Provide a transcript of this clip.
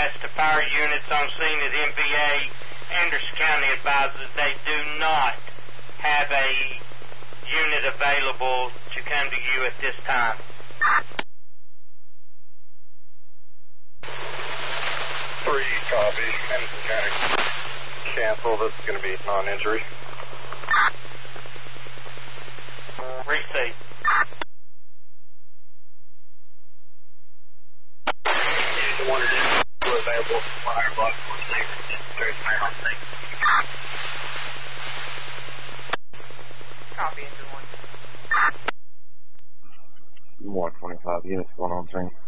dispatched to fire units on scene at MVA. Anderson County advises they do not have a unit available to come to you at this time. 3 copy. Anderson County cancel. This is going to be non-injury. Receive. The one is available for fire block 46. Copy, engine 1. 125 units going on scene.